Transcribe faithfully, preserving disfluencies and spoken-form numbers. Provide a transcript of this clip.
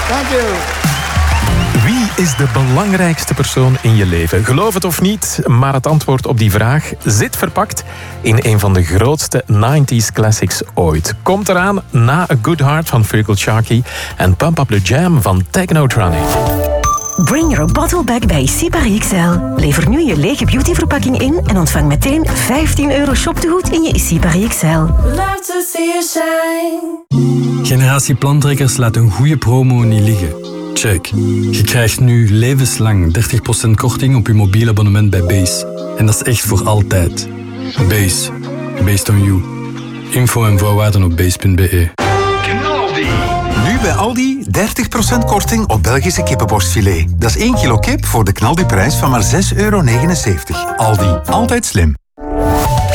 Thank you. Wie is de belangrijkste persoon in je leven? Geloof het of niet, maar het antwoord op die vraag zit verpakt in een van de grootste nineties classics ooit. Komt eraan na A Good Heart van Feargal Sharkey en Pump Up the Jam van Technotronic. Bring your bottle back bij Sipari X L. Lever nu je lege beautyverpakking in en ontvang meteen vijftien euro shoptegoed in je Sipari X L. Love to see you shine. Generatie Plantrekkers laat een goede promo niet liggen. Check. Je krijgt nu levenslang dertig procent korting op je mobiel abonnement bij Base. En dat is echt voor altijd. Base. Based on you. Info en voorwaarden op base punt be. Nu bij Aldi dertig procent korting op Belgische kippenborstfilet. Dat is één kilo kip voor de knaldiprijs van maar zes euro negenenzeventig. Aldi, altijd slim.